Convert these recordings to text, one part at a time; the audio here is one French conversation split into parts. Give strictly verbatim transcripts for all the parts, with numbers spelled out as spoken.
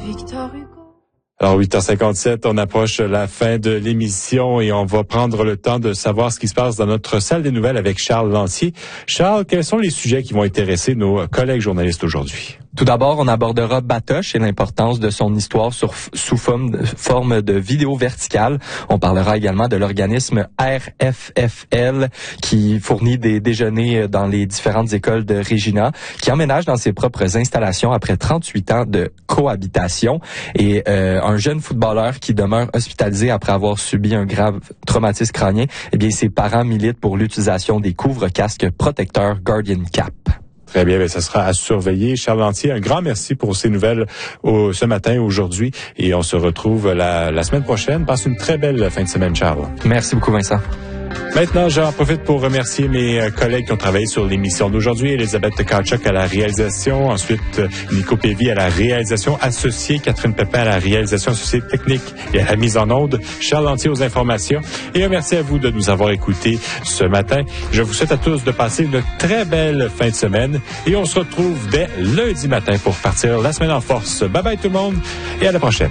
Victor Hugo. Alors, huit heures cinquante-sept, on approche la fin de l'émission et on va prendre le temps de savoir ce qui se passe dans notre salle des nouvelles avec Charles Lantier. Charles, quels sont les sujets qui vont intéresser nos collègues journalistes aujourd'hui? Tout d'abord, on abordera Batoche et l'importance de son histoire sur, sous forme de, forme de vidéo verticale. On parlera également de l'organisme R F F L qui fournit des déjeuners dans les différentes écoles de Regina, qui emménage dans ses propres installations après trente-huit ans de cohabitation. Et euh, un jeune footballeur qui demeure hospitalisé après avoir subi un grave traumatisme crânien, eh bien, ses parents militent pour l'utilisation des couvre-casques protecteurs Guardian Cap. Très bien, bien, ça sera à surveiller. Charles Lantier, un grand merci pour ces nouvelles au, ce matin, aujourd'hui. Et on se retrouve la, la semaine prochaine. Passe une très belle fin de semaine, Charles. Merci beaucoup, Vincent. Maintenant, j'en profite pour remercier mes collègues qui ont travaillé sur l'émission d'aujourd'hui. Elisabeth Tkachuk à la réalisation, ensuite Nico Pévy à la réalisation associée, Catherine Pépin à la réalisation associée technique et à la mise en onde, Charles Lantier aux informations. Et un merci à vous de nous avoir écoutés ce matin. Je vous souhaite à tous de passer une très belle fin de semaine et on se retrouve dès lundi matin pour partir la semaine en force. Bye bye tout le monde et à la prochaine.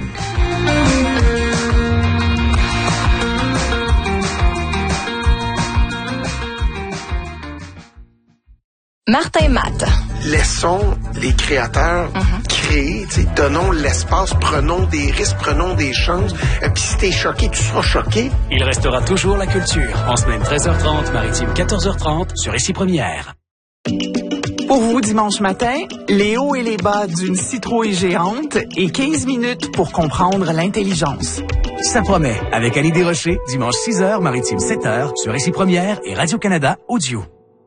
Martin Matt. Laissons les créateurs mm-hmm. créer, t'sais, donnons l'espace, prenons des risques, prenons des chances. Et puis si t'es choqué, tu seras choqué. Il restera toujours la culture. En semaine treize heures trente, maritime quatorze heures trente, sur Ici Première. Pour vous, dimanche matin, les hauts et les bas d'une citrouille géante et quinze minutes pour comprendre l'intelligence. Ça promet, avec Annie Desrochers, dimanche six heures, maritime sept heures, sur Ici Première et Radio-Canada Audio.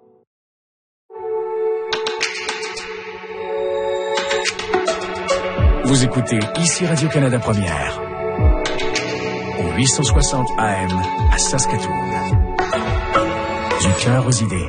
Vous écoutez Ici Radio-Canada Première, au huit cent soixante A M à Saskatoon. Du cœur aux idées.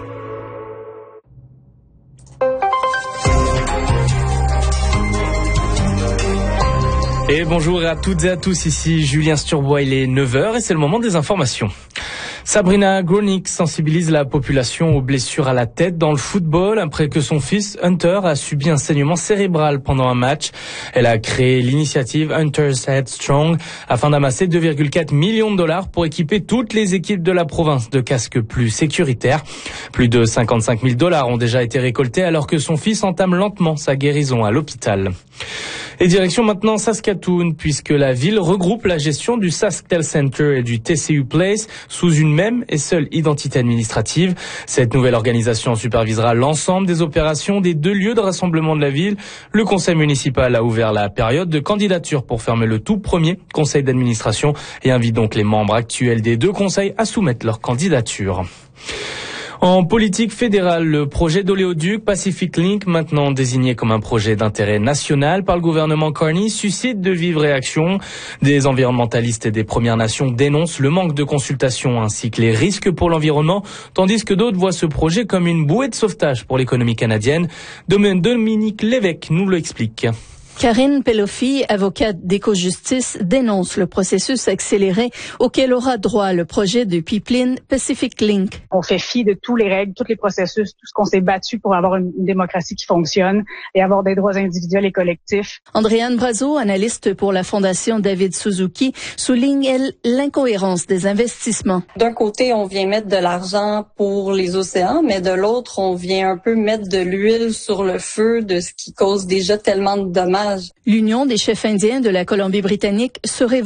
Et bonjour à toutes et à tous, ici Julien Sturbois, il est neuf heures et c'est le moment des informations. Sabrina Gronick sensibilise la population aux blessures à la tête dans le football après que son fils Hunter a subi un saignement cérébral pendant un match. Elle a créé l'initiative Hunter's Head Strong afin d'amasser deux virgule quatre millions de dollars pour équiper toutes les équipes de la province de casques plus sécuritaires. Plus de cinquante-cinq mille dollars ont déjà été récoltés alors que son fils entame lentement sa guérison à l'hôpital. Et direction maintenant Saskatoon, puisque la ville regroupe la gestion du SaskTel Center et du T C U Place sous une même et seule identité administrative. Cette nouvelle organisation supervisera l'ensemble des opérations des deux lieux de rassemblement de la ville. Le conseil municipal a ouvert la période de candidature pour fermer le tout premier conseil d'administration et invite donc les membres actuels des deux conseils à soumettre leur candidature. En politique fédérale, le projet d'oléoduc Pacific Link, maintenant désigné comme un projet d'intérêt national par le gouvernement Carney, suscite de vives réactions. Des environnementalistes et des Premières Nations dénoncent le manque de consultation ainsi que les risques pour l'environnement, tandis que d'autres voient ce projet comme une bouée de sauvetage pour l'économie canadienne. Dominique Lévesque nous l'explique. Karine Pelofi, avocate d'Éco-Justice, dénonce le processus accéléré auquel aura droit le projet de pipeline Pacific Link. On fait fi de tous les règles, tous les processus, tout ce qu'on s'est battu pour avoir une, une démocratie qui fonctionne et avoir des droits individuels et collectifs. Andréane Brazo, analyste pour la Fondation David Suzuki, souligne, elle, l'incohérence des investissements. D'un côté, on vient mettre de l'argent pour les océans, mais de l'autre, on vient un peu mettre de l'huile sur le feu de ce qui cause déjà tellement de dommages. L'Union des chefs indiens de la Colombie-Britannique serait